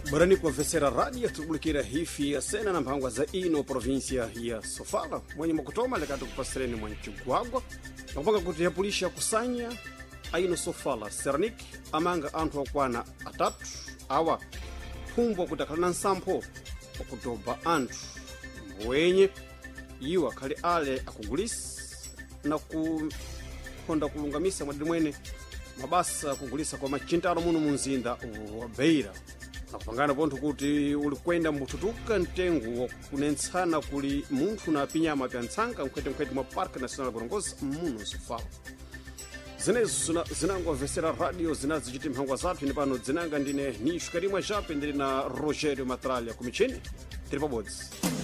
Barani kuwavesera radio tukulikira hifi ya sena na mpangwa za ino provinsia ya Sofala mwenye makutoma lekatu kupasireni mwanchugwagwa na kupanga kuti ya pulisha kusanya aino Sofala Sernik amanga antu wakwana atatu awa pumbwa kutakana nsampo wakutoba antu mwenye iwa kali ale akugulisa na kuhonda kulungamisa mwadidi mwene mabasa kugulisa kwa machintaro munu munzinda wa Beira na kupangana pontu kuti ulikwenda mbututuka ntengu kunentsana kuli munthu na pinyama pya ntsanga mkwete mwa Park National Gorongosa muno Sofala. Zinezo zinangovesera radio zinazichiti mphangwa zathu ine pano zinanga ndine ni Shkarimwa Jape ndili na Rogerio Matralha kumichini tiri pabodzi.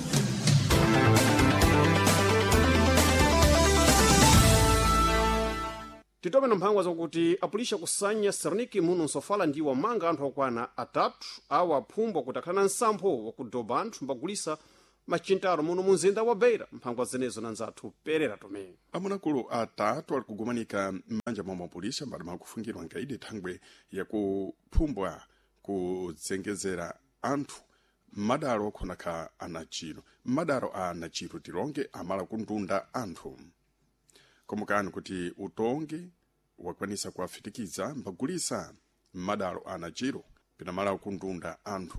Titome na mphangwa zakuti apulisha kusanya Serniki muno Sofala ndiwa manga anthu akwana atatu awa pumbwa kutakana nsampo wakudoba anthu mbagulisa machintaro muno munzinda wa Beira. Mphangwa zinezo nanzathu perera tome amunakulu atatu ali kugumanika m'manja mwa mapulisha mbali makufungirwa nkaide thangwe ya kuphumbwa kudzengezera anthu madaro khonaka anachiro madaro a anachiro tilonge amala kundunda anthu komukani kuti utonge wakwanisa kuafitikiza mbagulisa madaro anachiro pinamala kundunda anthu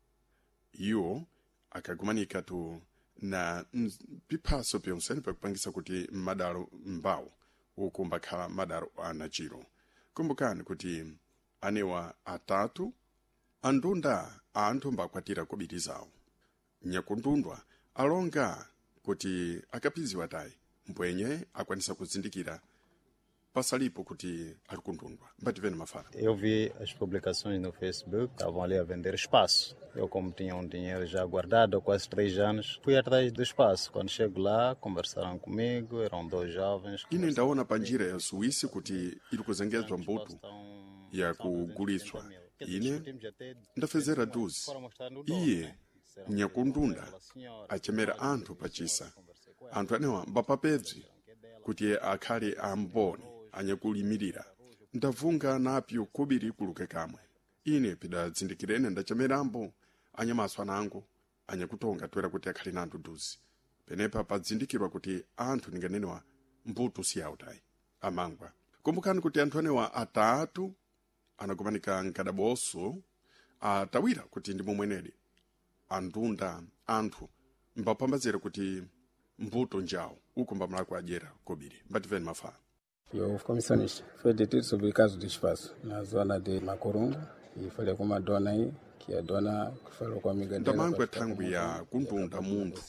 iyo akagumanika tu na pipaso pyonseni pakupangisa kuti madaro mbawo ukumba khala madaro anachiro kumbukani kuti anewa atatu andunda anthu mbakwatira kobiri zawo nyakundundwa alonga kuti akapiziwa tayi mbwenye akwanisa kuzindikira pasalipo kuti alikundundwa mbativene mafala. Eu vi as publicações no Facebook, estavam ali a vender espaço. Eu, como tinha um dinheiro já guardado há quase 3 anos, fui atrás do espaço. Quando chego lá, conversaram comigo, eram 2 jovens. Ine ndaona panjira ya Suíça kuti ili kuzengezwa mbuto ya kuguliswa. Ine ndafezera duzi. Iye nyakundunda achemera anthu pachisa. Anthu anewa mbapapedzi kuti akhali amboni anyakulimirira ndavunga napyo kubiri kuluke kamwe ine pidadzindikirene ndachemerambo anyamaswa nangu anyakutonga twera kuti akhali nandu duzi penepa padzindikirwa kuti anthu ninganenwa mbuto siyautayi amangwa kumbukani kuti anthu anewa atatu anakumanika nkadaboso atawira kuti ndi momwenedi andunda anthu mbapambazira kuti mbuto njawo ukumba mlako ajera kobiri mbativeni mafala. Eu comissionista foi detido sobre o caso do espaço na zona de Macorungo e falei com uma dona aí que a dona falou com a amiga dela. Ndamangwa thangwi ya kundunda munthu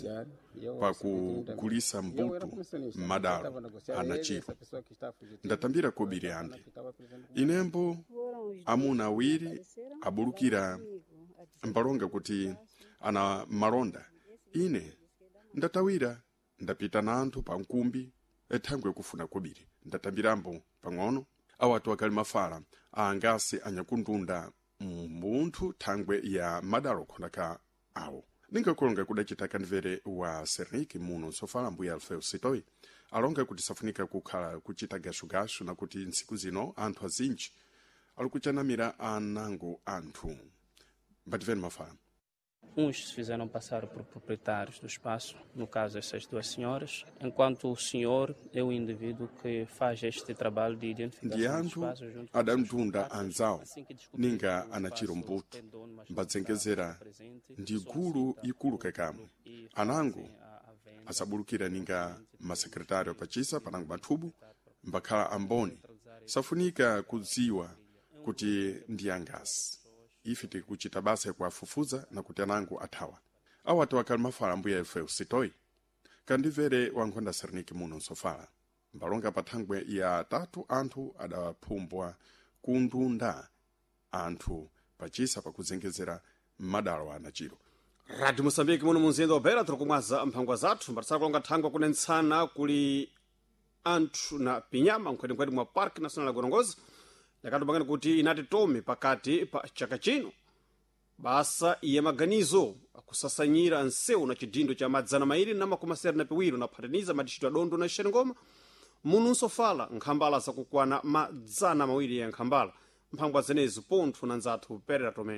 pakugulisa mbuto madalo anachiro ndatambira kobiri ande inembo amuna awiri abulukira mbalonga kuti ana malonda ine ndatawira ndapita na anthu pa nkumbi thangwe kufuna kobiri ndatambirambo pang'ono awatu akali mafala angasi anyakundunda munthu thangwe ya madalo khonaka awo ningakulonga kudachita kanvere wa Serniki muno Sofala mbuya Alfeu Sitoi alonga kuti safunika kukhala kuchita gashugashu na kuti ntsiku zino anthu azinji alikuchanamira anango anthu mbativeni mafala. Uns se fizeram passar por proprietários do espaço, no caso essas 2 senhoras, enquanto o senhor é o indivíduo que faz este trabalho de identificação do espaço junto com adamtunda anzawo ninga anachiro mbuto mbadzengezera ndi gulu ikulu kakamwe anango asabulukira ninga masekretário pachisa panango mathubu mbakhala amboni safunika kudziwa kuti ndi angasi ife tikuchita basa kuafufuza na kuti anango athawa awatu wakali mafala mbuya Alfeu Sitoi kandivere wankhonda Serniki muno Sofala mbalonga pathangwe ya atatu anthu adaphumbwa kundunda anthu pachisa pakuzengezera madalo anachiro. Radio Moçambique muno munzinda wa Beira tirikumwaza mphangwa zathu mbatisaka kulonga thangwa kunentsana kuli anthu na pinyama mkwete mwa Park National Gorongosa yakatopangana kuti inati tome pakati pa chaka chino basa iya maganizo akusasanyira nseu na chidindo cha madzana mairi na makumaseri na piwiro na phataniza madistrito adondo na Xeringoma muno Sofala nkhambala zakukwana madzana mawiri ya nkhambala mphangwa zenezo pontho na nzathu perera tome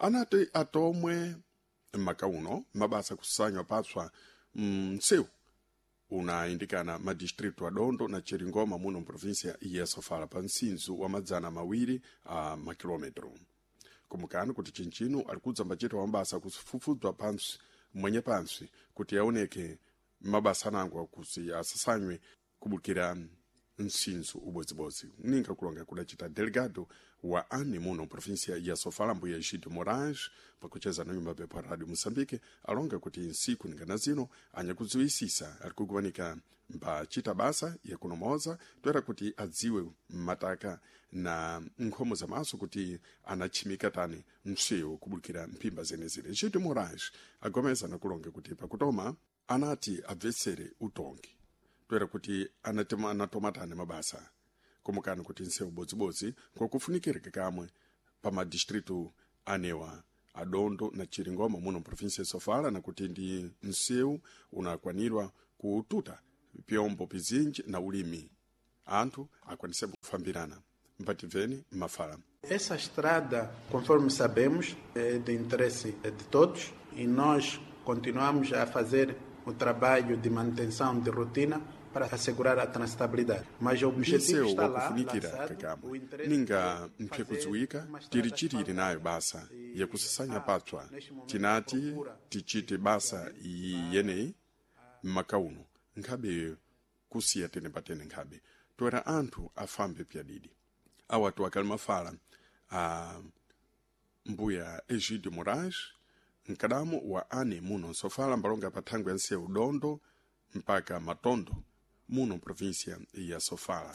anati atomwe makauno mabasa kusanywa patswa msewu unaindikana madistritu adondo na chiringoma muno mprovinsia ya Sofala pa msinzu wa madzana mawiri a makilometro. Kumukana kuti chinchino alikudza machito wa mabasa kufufudzwa pansi mwenye pansi kuti yaoneke mabasa anangwa kusi asasanywe kubukira msinzu ubodzibozi. Ninga kulonga kudachita delegado wa ani muno provinsia ya Sofala mbuya Egídio Moraes pakucheza na nyumba pepa Radio Moçambique alonga kuti nsiku ningana zino anyakudziwisisa alikugubanika mba chita basa ya kunomoza toera kuti adziwe mataka na nkhomo za maso kuti anachimika tani msewu kubukira mpimba zenezire. Egídio Moraes agomeza na kulonga kuti pakutoma anati abvesere utongi toera kuti anatomatane mabasa kumukana kuti nsewu bodzibozi kwa kufunikirika kamwe pa madistritu anewa adondo na chiringoma muno provinsia Sofala na kuti ndi nsewu unakwanirwa kututa pyombo pizinji na ulimi anthu akwanise kufambirana mpativeni mafala. Essa estrada, conforme sabemos, é de interesse de todos e nós continuamos a fazer o trabalho de manutenção de rotina para assegurar a transitabilidade. Mas o objetivo está lá, lançado, ninga mpyekudziwika tirichitiri nayo basa yakusasanya patswa tinati tichite basa yeneyi makauno nkhabe kusiya tene patene nkhabe toera anthu afambe pyadidi awatu akalimafala a mbuya Egídio Moraes mkadamo wa ani muno Sofala mbalonga pathango ya nsewu dondo mpaka matondo muno provinsia ya Sofala.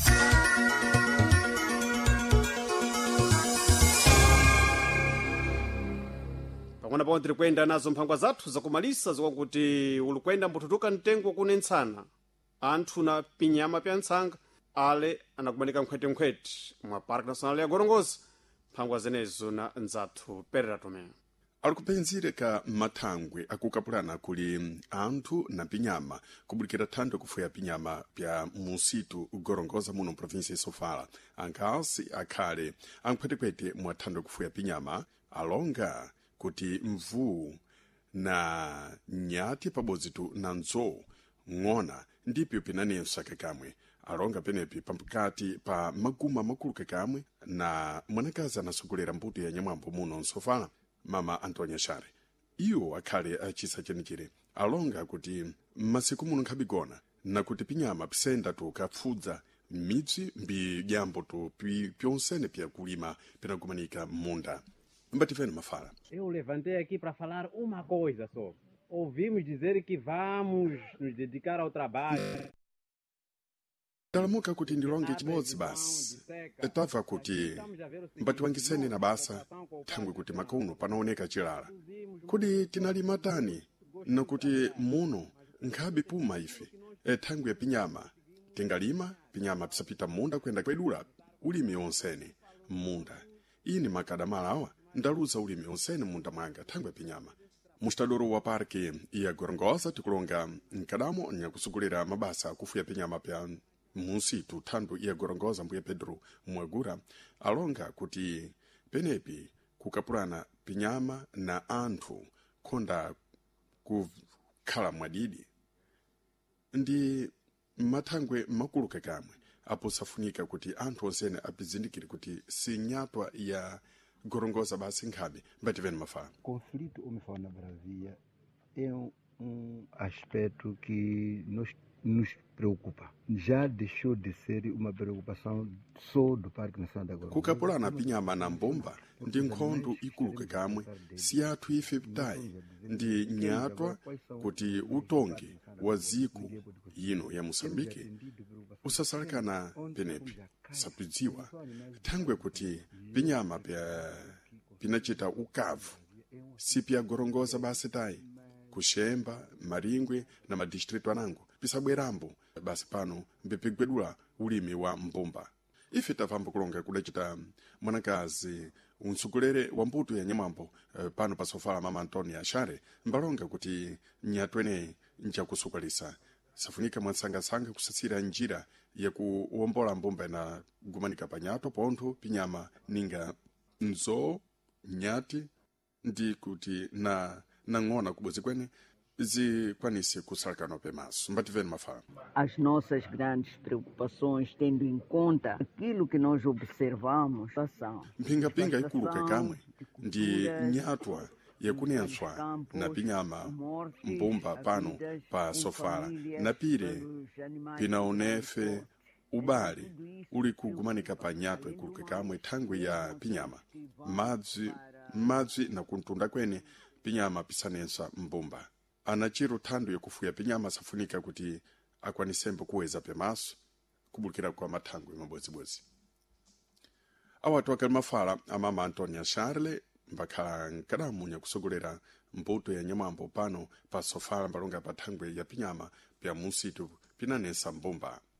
Pangona pawo tiri kwenda nazo mphangwa zathu zakumalisa zokwakuti ulikwenda mbututuka mtengo kunentsana anthu na pinyama pya ntsanga ale anakumanika nkhwete mwa Parque Nacional ya Gorongosa mphangwa zenezo na nzathu Perera Tomé. Alikupenzireka mathangwe akukapulana kuli anthu na pinyama kubulikira thando kufuya pinyama pya musitu Gorongosa muno provinsia Sofala ankasi akhale ankhwetekwete mwa thando kufuya pinyama alonga kuti mvuu na nyati pabodzitu na nzo ng'ona ndipyo pinanenso kakamwe alonga penepi pampukati pa maguma makulu kakamwe na mwanakazi anasogolera mbuto ya nyamwambo muno Sofala Mama Antonia Share. Iyo akhale achisa chenichire alonga kuti masiku muno nkhabigona na kuti pinyama pisenda tu kapfudza midzi mbi jambo tu pyonsene pya kulima pinakumanika munda. Mbativeni mafala. Eu levantei aqui para falar uma coisa só. Ouvimos dizer que vamos nos dedicar ao trabalho. Talamuka kuti ndilonge chimodzi basi etava kuti mbatiwangiseni na basa thangwe kuti makauno panaoneka chilala kuti tinalima tani na kuti muno nkhabe puma ife thangwe ya pinyama tingalima pinyama pisapita munda kwenda kwedula ulimi onsene munda ini makadamala awa ndaluza ulimi onsene munda mwanga thangwe ya pinyama mustadoro wa parke ya Gorongosa tikulonga nkadamo nyakusugulira mabasa kufuya pinyama pya musitu thando ya Gorongosa mbuya Pedro Mwagura alonga kuti penepi kukapulana pinyama na anthu konda kukhala mwadidi ndi mathangwe makulu kakamwe apo safunika kuti anthu onsene apizindikire kuti sinyatwa ya Gorongosa basi nkhabe mbativeni mafala. Conflito homem-fauna-bravia é aspecto que nos preocupa. Já deixou de ser uma preocupação só do Parque Nacional da Gorongosa. Kukapulana pinyama na mbomba ndi nkhondo ikulu kakamwe si athu ife pitayi ndi nyatwa kuti utongi wa ziku yino ya Moçambique usasalekana penepi sapidziwa thangwe kuti pinyama pinachita ukavu si pya Gorongosa basi tayi kuxemba maringwe na madistritu anango pisabwerambo basi pano mbepegwedula ulimi wa mbomba ife tavambo kulonga kudachita mwanakazi unsugulere wa mbuto ya nyamwambo pano pa Sofala Mama Antonia Share mbalonga kuti nyatwene njakusukalisa safunika mwansangasanga kusasira njira ya kuwombola mbomba na gumanika panyato pontho pinyama ninga nzo nyati ndi kuti nang'ona kubwezi kwene zikwanise kusalakana pemaso. Mbativeni Mafala. As nossas grandes preocupações, tendo em conta aquilo que nós observamos, mpingapinga ikuluke kamwe ndi nyatwa yakunenswa na pinyama mbumba pano pa Sofala na pire pinaonefe ubali uli kugumanika pa nyatwa ikuluke kamwe thangwi ya pinyama madzi na kuntunda kwene pinyama pisanensa mbumba. Anachiro thando yakufuya pinyama safunika kuti akwanisembo kuweza pemaso kubulukira kwa mathangwi mabwezibwezi. Awatu wakali Mafala amama Antonia Charle mbakhala nkadamunya kusogolera mbuto ya nyamambo pano pa Sofala mbalonga pa thangwi ya pinyama pya musitu pinanensa mbumba.